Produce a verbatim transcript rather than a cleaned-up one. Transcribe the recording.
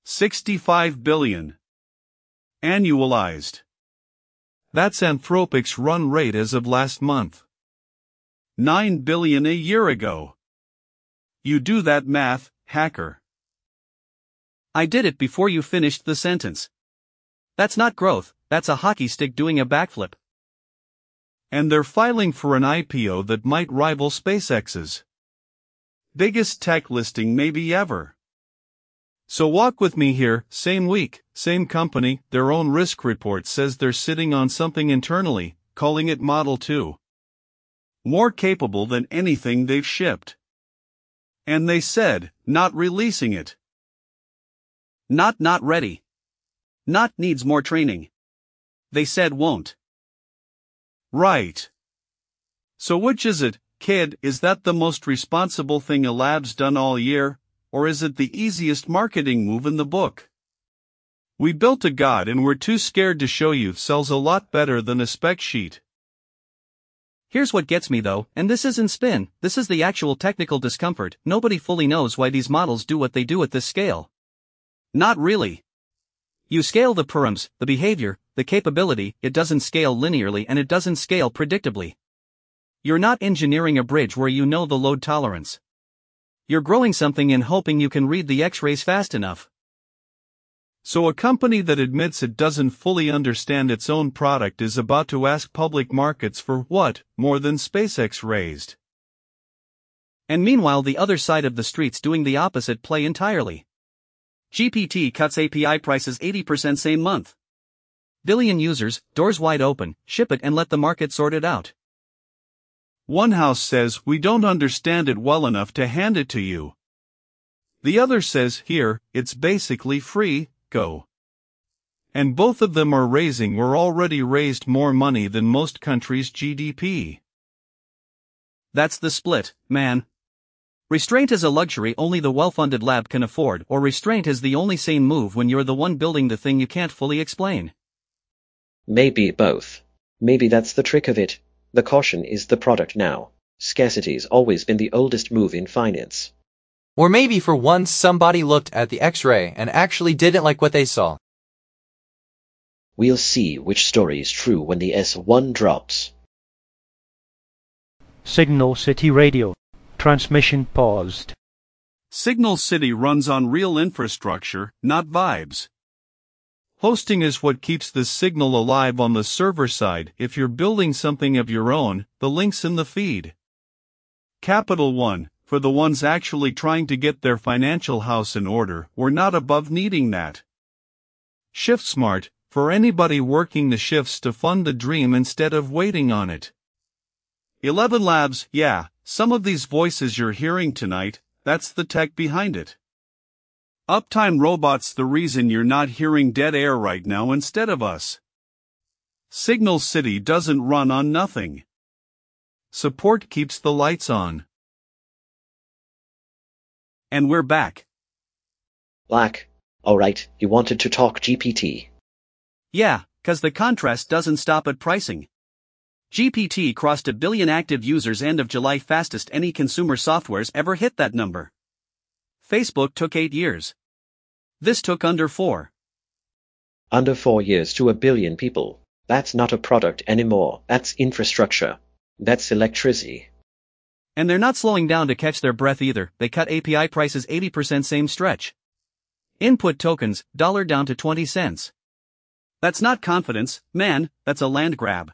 sixty-five billion. Annualized. That's Anthropic's run rate as of last month. nine billion a year ago. You do that math, hacker. I did it before you finished the sentence. That's not growth, that's a hockey stick doing a backflip. And they're filing for an I P O that might rival SpaceX's biggest tech listing maybe ever. So walk with me here. Same week, same company, their own risk report says they're sitting on something internally, calling it Model two. More capable than anything they've shipped. And they said, not releasing it. Not not ready. Not needs more training. They said won't. Right. So which is it, kid? Is that the most responsible thing a lab's done all year, or is it the easiest marketing move in the book? We built a god and we're too scared to show you. Sells a lot better than a spec sheet. Here's what gets me though, and this isn't spin, this is the actual technical discomfort. Nobody fully knows why these models do what they do at this scale. Not really. You scale the params, the behavior, the capability, it doesn't scale linearly and it doesn't scale predictably. You're not engineering a bridge where you know the load tolerance. You're growing something and hoping you can read the X-rays fast enough. So a company that admits it doesn't fully understand its own product is about to ask public markets for what, more than SpaceX raised. And meanwhile the other side of the street's doing the opposite play entirely. G P T cuts A P I prices eighty percent same month. Billion users, doors wide open, ship it and let the market sort it out. One house says we don't understand it well enough to hand it to you. The other says here, it's basically free, go. And both of them are raising or already raised more money than most countries' G D P. That's the split, man. Restraint is a luxury only the well-funded lab can afford, or restraint is the only sane move when you're the one building the thing you can't fully explain. Maybe both. Maybe that's the trick of it. The caution is the product now. Scarcity's always been the oldest move in finance. Or maybe for once somebody looked at the X-ray and actually didn't like what they saw. We'll see which story is true when the S one drops. Signal City Radio. Transmission paused. Signal City runs on real infrastructure, not vibes. Hosting is what keeps the signal alive on the server side. If you're building something of your own, the link's in the feed. Capital One, for the ones actually trying to get their financial house in order, we're not above needing that. ShiftSmart, for anybody working the shifts to fund the dream instead of waiting on it. Eleven Labs, yeah, some of these voices you're hearing tonight, that's the tech behind it. Uptime Robot's the reason you're not hearing dead air right now instead of us. Signal City doesn't run on nothing. Support keeps the lights on. And we're back. Black. Alright, you wanted to talk G P T. Yeah, 'cause the contrast doesn't stop at pricing. G P T crossed a billion active users end of July, fastest any consumer software's ever hit that number. Facebook took eight years. This took under four. Under four years to a billion people. That's not a product anymore, that's infrastructure. That's electricity. And they're not slowing down to catch their breath either, they cut A P I prices eighty percent same stretch. Input tokens, dollar down to twenty cents. That's not confidence, man, that's a land grab.